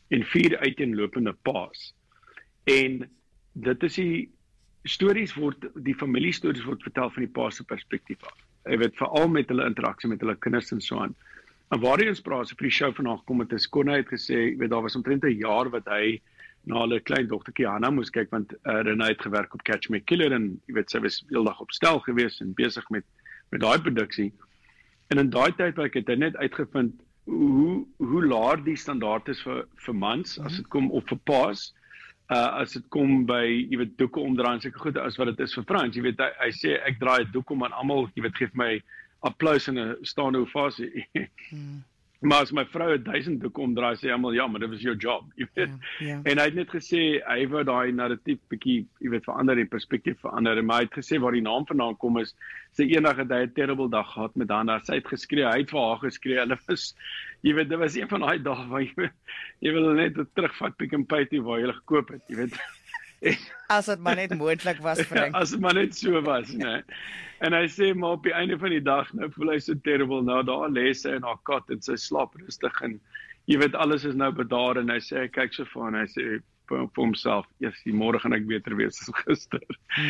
en 4 uiteenlopende paas. En dit is die familiestories word vertel van die pa se perspektief af. Jy weet, veral met hulle interaksie met hulle kinders en so aan. En waar die inspirasie vir die show vanaand gekom het, is Connie het gesê, jy weet, daar was omtrent 'n jaar wat hy na hulle klein dogtertjie Hannah moes kyk, want Renée het gewerk op Catch Me Killer, en jy weet, sy was heeldag op stel gewees en besig met daai produksie. En in daai tydperk het hy net uitgevind hoe laag die standaard is vir mans, as dit kom, of vir paas, as dit kom by, jy weet, doeke omdraai en seker goed, as wat dit is vir Frans. Jy weet, hy sê, ek draai 'n doek om aan almal, jy weet, geef my applaus en 'n staande ovasie. Maar as my vrou 1000 doeke omdraai, sê almal, ja, maar dit was jou job, jy weet. En hy het net gesê, hy wou daai narratief bietjie, jy weet, verander, die perspektief verander, maar hy het gesê, waar die naam vandaan kom is, sy eendag het hy 'n terrible dag gehad met Hannah, sy het geskree, hy het vir haar geskree, hulle was, jy weet, dit was een van daai dae waar jy wil net terugvat Pick n Pay toe waar jy hulle gekoop het, jy weet. As dit maar net moontlik was, Frank. As dit maar net so was, né. En hy sê, maar op die einde van die dag, nou voel hy so terrible, nou daar lê sy in haar kat en sy slaap rustig en jy weet, alles is nou bedaar en hy sê, hy kyk so van, hy sê vir homself, yes, die môre gaan ek beter wees as gister.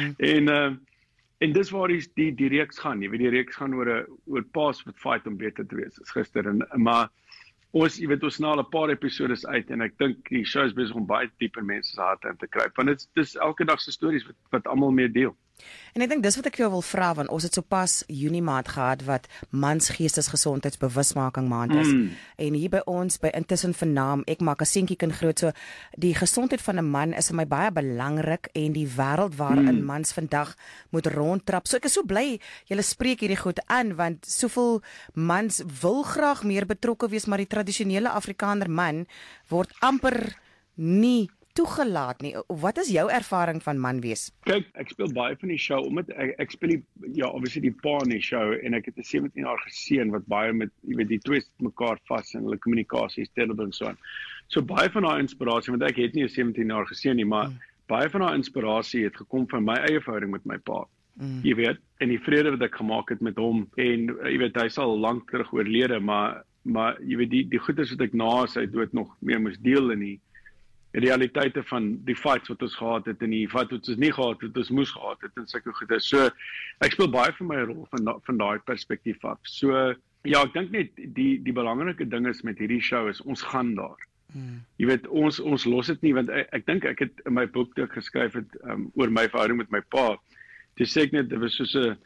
En dis waar die reeks gaan, jy weet, die reeks gaan oor paas wat fight om beter te wees as gister, maar ons, jy weet, ons na al 'n paar episodes uit en ek dink die show is besig om baie diep in mense se harte in te kruip, want dis elke dag se stories wat almal mee deel. En ek dink dis wat ek jou wil vra, want ons het sopas Junie maand gehad wat mans geestesgesondheidsbewusmaking maand is. En hier by ons, by Intussen Vernaam, ek maak 'n seentjie kind groot, so die gesondheid van 'n man is vir my baie belangrik en die wêreld waarin mans vandag moet rondtrap. So ek is so bly julle spreek hierdie goed aan, want soveel mans wil graag meer betrokke wees, maar die tradisionele Afrikaner man word amper nie toegelaat nie. Wat is jou ervaring van man wees? Kyk, ek speel baie van die show, omdat ek speel obviously die pa in die show, en ek het 'n 17-jarige seun wat baie met, jy weet, die twee mekaar vas en hulle kommunikasie is terrible en so aan. So baie van daai inspirasie, want ek het nie 'n 17-jarige seun nie, maar baie van daai inspirasie het gekom van my eie verhouding met my pa. Jy weet, en die vrede wat ek gemaak het met hom, en jy weet, hy sal lank terug oorlede, maar jy weet, die goeders wat ek na sy dood nog mee moes deel in die realiteite van die fights wat ons gehad het en die fights wat ons nie gehad het, ons moes gehad het en sulke goede. So, ek speel baie van my rol van daai perspektief af. So, ja, ek dink net die belangrike ding is met hierdie show is, ons gaan daar. Jy weet, ons los dit nie, want ek dink ek het in my boek toe ek geskryf het oor my verhouding met my pa, toe sê ek net, dit was soos 'n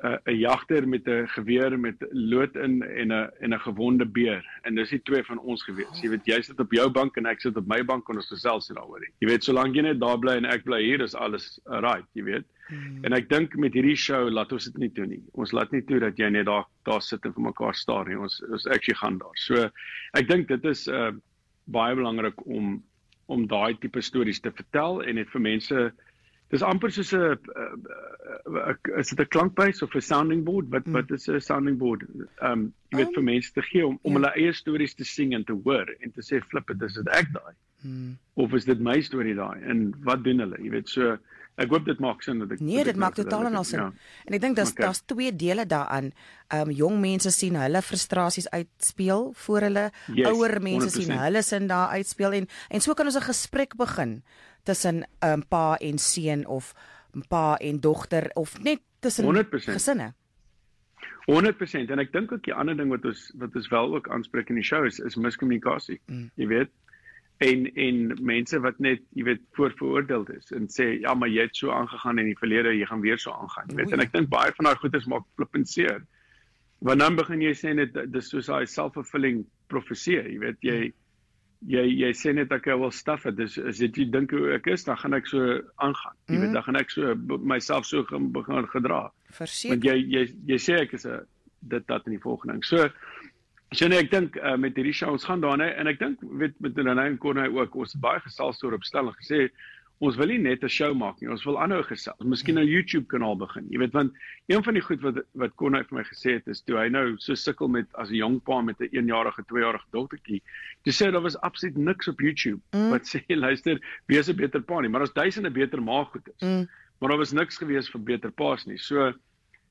jagter met 'n geweer met lood in en 'n gewonde beer, en dis die twee van ons gewees. Jy weet, jy sit op jou bank en ek sit op my bank en ons gesels daaroor. Jy weet, solank jy net daar bly en ek bly hier, is alles right, jy weet. En ek dink met hierdie show laat ons dit nie toe nie. Ons laat nie toe dat jy net daar sit en vir mekaar staar nie. Ons actually gaan daar. So ek dink dit is baie belangrik om daai tipe stories te vertel en net vir mense. Dis amper soos is dit 'n klankbuis of 'n sounding board? Wat is 'n sounding board? Jy weet, vir mense te gee om hulle eie stories te sing en te hoor en te sê, flip it, is dit ek daai? Of is dit my storie daai? En wat doen hulle? Jy weet, so ek hoop dit maak sin dat ek Nee, dit maak totaal en al sin. Ja. En ek dink daar's twee dele daaraan. Jong mense sien hulle frustrasies uitspeel voor hulle, ouer mense 100%. Sien hulle sin daar uitspeel en so kan ons 'n gesprek begin tussen pa en seun of pa en dogter of net tussen 100%. Gesinne. 100%. En ek dink ook die ander ding wat ons wel ook aanspreek in die show is miskommunikasie. Jy weet, en mense wat net, jy weet, vooroordeeld is en sê, ja, maar jy het so aangegaan in die verlede, jy gaan weer so aangaan, jy weet. En ek dink baie van daai goedes maak flippend seer. Want dan begin jy sê net, dis soos daai self-fulfilling profesie, jy weet, jy sê net ek wil stuff it, dus as jy dink hoe ek is, dan gaan ek so aangaan, jy weet, dan gaan ek so myself so begin gedra. Verseker. Want jy sê ek is dat in die volgende ding. So nee, ek dink met hierdie show ons gaan daarna, en ek dink weet met Renée en Connie ook, ons het baie gesels oor opstelling gesê, ons wil nie net 'n show maak nie, ons wil aanhou gesels, miskien 'n YouTube kanaal begin, jy weet, want een van die goed wat Connie vir my gesê het is, toe hy nou so sukkel met as 'n jong pa met 'n 1-jarige, 2-jarige dogtertjie, toe sê daar was absoluut niks op YouTube wat sê, luister, wees 'n beter pa nie, maar daar's duisende beter ma goeders, maar daar was niks gewees vir beter pa's nie. So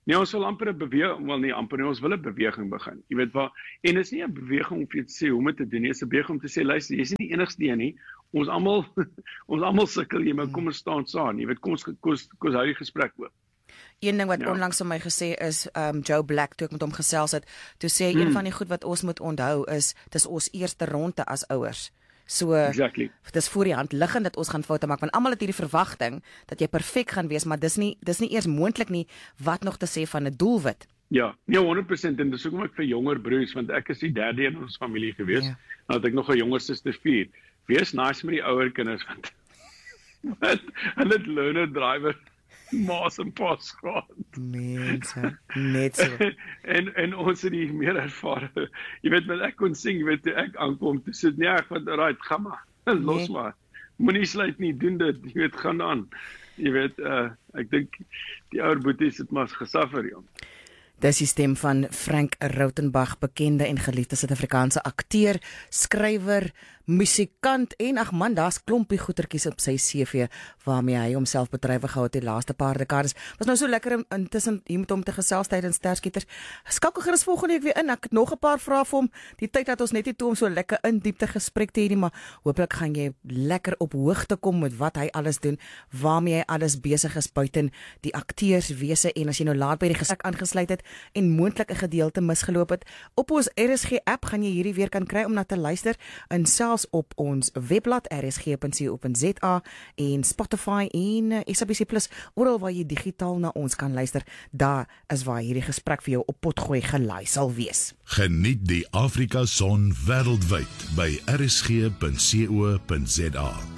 Nee, ons wil amper 'n beweging, wel nie amper nie, ons wil 'n beweging begin. Jy weet waar, en dit is nie 'n beweging om vir jou te sê hoe om dit te doen nie, dit is 'n beweging om te sê, luister, jy is nie die enigste een nie. Ons almal sukkel hier, maar kom ons staan saam. Jy weet, kom ons hou die gesprek oop. Een ding wat onlangs aan my gesê is, Joe Black, toe ek met hom gesels het, toe sê een van die goed wat ons moet onthou is, dis ons eerste ronde as ouers. So, Exactly. dis voor die hand liggend dat ons gaan foute maak, want almal het hierdie verwagting dat jy perfek gaan wees, maar dis nie eers moontlik nie, wat nog te sê van 'n doelwit. Ja, nee, 100%, en dis hoekom ek vir jonger broers, want ek is die derde in ons familie gewees, dan het ek nog 'n jonger suster 4. Wees nice met die ouer kinders, want hulle het learner driver maas en pas gehad. Mense, net so. en ons het die meer ervare. Jy weet, wat ek kon sing, jy weet, toe ek aankom, toe sit nie, ek van, right, ga maar, los maar. Moenie sluit nie, doen dit, jy weet, gaan aan. Jy weet, ek dink, die ouer boeties het maar gesuffer, jong. Dis die stem van Frank Rautenbach, bekende en geliefde Suid-Afrikaanse akteur, skrywer, musikant en ag man, daar's klompie goetertjies op sy CV waarmee hy homself bedrywig gehou het die laaste paar dekades. Was nou so lekker intussen hier met hom te gesels tydens Sterskieters. Skakel gerus volgende week weer in. Ek het nog 'n paar vrae vir hom. Die tyd dat ons net nie toe om so lekker in diepte gesprek te hê nie, maar hooplik gaan jy lekker op hoogte kom met wat hy alles doen, waarmee hy alles besig is buiten die akteurswese, en as jy nou laat by die gesprek aangesluit het en moontlik 'n gedeelte misgeloop het, op ons RSG app gaan jy hierdie weer kan kry om na te luister, en selfs op ons webblad rsg.co.za en Spotify en SABC+, oral waar jy digitaal na ons kan luister. Daar is waar hierdie gesprek vir jou op potgooi gelaai sal wees. Geniet die Afrika Son wêreldwyd by rsg.co.za.